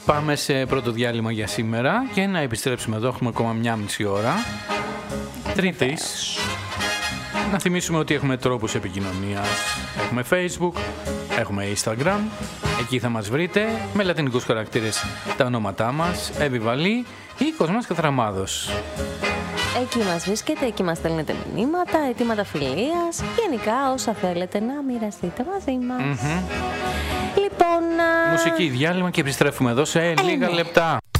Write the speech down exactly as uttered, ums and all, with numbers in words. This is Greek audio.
Πάμε σε πρώτο διάλειμμα για σήμερα και να επιστρέψουμε εδώ. Έχουμε ακόμα μια μισή ώρα. Τρίτης. Να θυμίσουμε ότι έχουμε τρόπους επικοινωνίας. Έχουμε Facebook, έχουμε Instagram. Εκεί θα μας βρείτε με λατινικούς χαρακτήρες τα ονόματά μας. Εύη Βαλή ή Κοσμάς Καθραμάδος. Εκεί μας βρίσκεται, εκεί μας στέλνετε μηνύματα, αιτήματα φιλίας, γενικά όσα θέλετε να μοιραστείτε μαζί μας. Mm-hmm. Λοιπόν... Μουσική διάλειμμα και επιστρέφουμε εδώ σε ε, λίγα ναι. λεπτά.